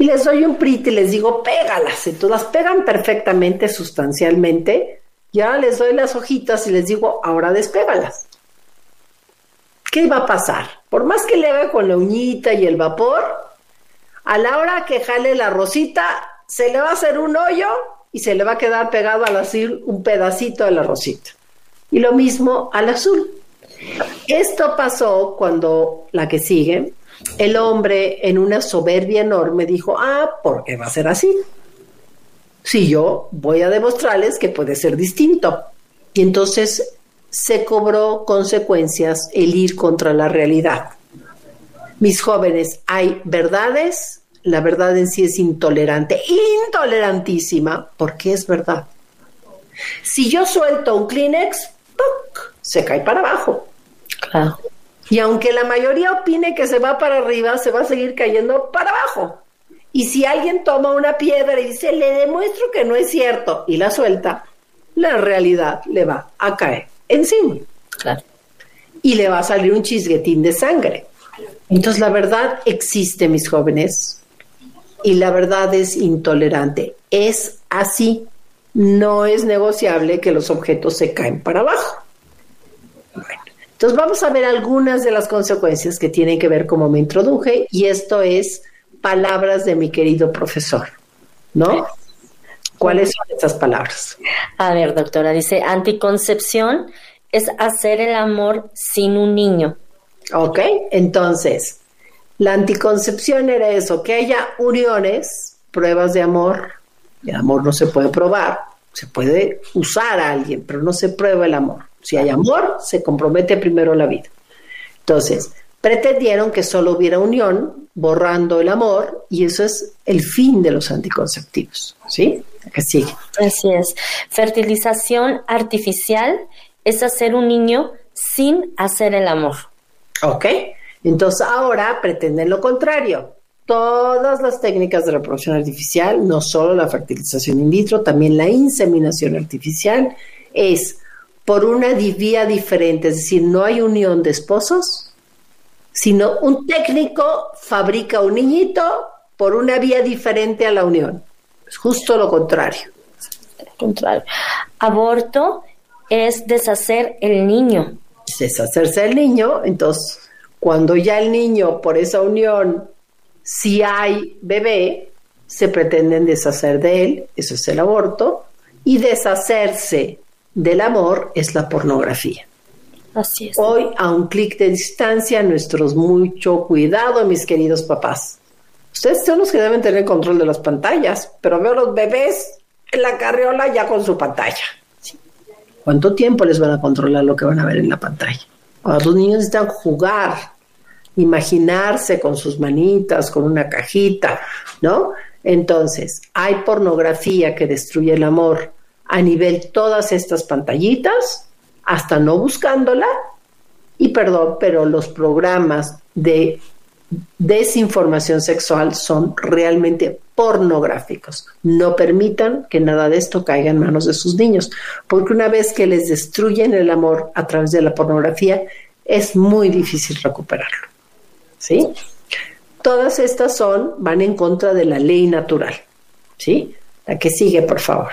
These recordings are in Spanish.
y les doy un PRIT y les digo, pégalas. Entonces las pegan perfectamente, sustancialmente, y ahora les doy las hojitas y les digo, ahora despégalas. ¿Qué va a pasar? Por más que le haga con la uñita y el vapor, a la hora que jale la rosita, se le va a hacer un hoyo y se le va a quedar pegado al azul un pedacito de la rosita. Y lo mismo al azul. Esto pasó cuando, la que sigue, el hombre en una soberbia enorme dijo, ¿por qué va a ser así? Si yo voy a demostrarles que puede ser distinto. Y entonces se cobró consecuencias el ir contra la realidad. Mis jóvenes, hay verdades, la verdad en sí es intolerante, intolerantísima, porque es verdad. Si yo suelto un Kleenex, ¡puc!, se cae para abajo. Claro. Y aunque la mayoría opine que se va para arriba, se va a seguir cayendo para abajo. Y si alguien toma una piedra y dice, le demuestro que no es cierto, y la suelta, la realidad le va a caer encima. Claro. Y le va a salir un chisguetín de sangre. Entonces la verdad existe, mis jóvenes, y la verdad es intolerante. Es así. No es negociable que los objetos se caen para abajo. Bueno, entonces vamos a ver algunas de las consecuencias que tienen que ver como me introduje, y esto es palabras de mi querido profesor, ¿no? ¿Cuáles son estas palabras? A ver, doctora, dice, anticoncepción es hacer el amor sin un niño. Ok, entonces, la anticoncepción era eso, que haya uniones, pruebas de amor. El amor no se puede probar, se puede usar a alguien, pero no se prueba el amor. Si hay amor, se compromete primero la vida. Entonces, pretendieron que solo hubiera unión, borrando el amor, y eso es el fin de los anticonceptivos, ¿sí? Que sigue. Así es. Fertilización artificial es hacer un niño sin hacer el amor. Ok, entonces ahora pretenden lo contrario. Todas las técnicas de reproducción artificial, no solo la fertilización in vitro, también la inseminación artificial, es por una vía diferente, es decir, no hay unión de esposos, sino un técnico fabrica un niñito por una vía diferente a la unión. Es justo lo contrario. Contrario. Aborto es deshacer el niño. Deshacerse del niño, entonces, cuando ya el niño, por esa unión, si hay bebé, se pretenden deshacer de él, eso es el aborto, y deshacerse del amor es la pornografía. Así es. Hoy, a un clic de distancia, nuestros mucho cuidado, mis queridos papás. Ustedes son los que deben tener control de las pantallas, pero veo los bebés en la carriola ya con su pantalla. ¿Cuánto tiempo les van a controlar lo que van a ver en la pantalla? Ahora los niños necesitan jugar, imaginarse con sus manitas, con una cajita, ¿no? Entonces, hay pornografía que destruye el amor a nivel todas estas pantallitas, hasta no buscándola, y perdón, pero los programas de desinformación sexual son realmente pornográficos. No permitan que nada de esto caiga en manos de sus niños, porque una vez que les destruyen el amor a través de la pornografía, es muy difícil recuperarlo. ¿Sí? Todas estas van en contra de la ley natural. ¿Sí? La que sigue, por favor.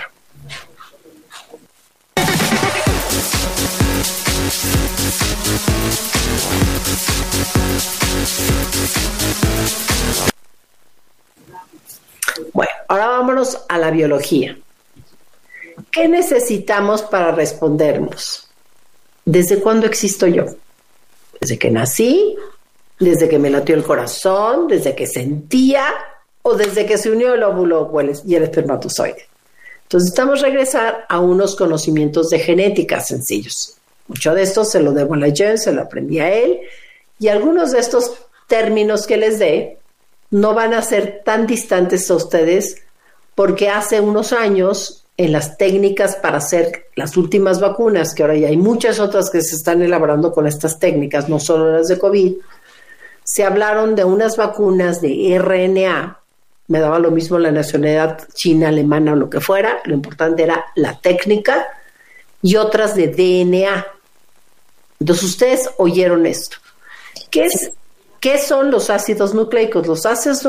Bueno, ahora vámonos a la biología. ¿Qué necesitamos para respondernos? ¿Desde cuándo existo yo? ¿Desde que nací? ¿Desde que me latió el corazón? ¿Desde que sentía? ¿O desde que se unió el óvulo y el espermatozoide? Entonces necesitamos regresar a unos conocimientos de genética sencillos. Mucho de esto se lo debo a la Jen, se lo aprendí a él, y algunos de estos términos que les dé no van a ser tan distantes a ustedes, porque hace unos años en las técnicas para hacer las últimas vacunas, que ahora ya hay muchas otras que se están elaborando con estas técnicas, no solo las de COVID, se hablaron de unas vacunas de RNA, me daba lo mismo la nacionalidad china, alemana o lo que fuera, lo importante era la técnica, y otras de DNA. Entonces ustedes oyeron esto. ¿Qué son los ácidos nucleicos? Los ácidos